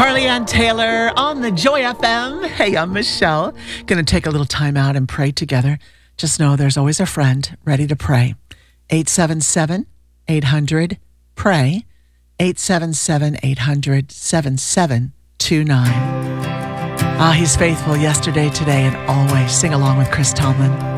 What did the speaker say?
Carly Ann Taylor on the Joy FM. Hey, I'm Michelle. Going to take a little time out and pray together. Just know there's always a friend ready to pray. 877-800-PRAY. 877-800-7729. He's faithful yesterday, today, and always. Sing along with Chris Tomlin.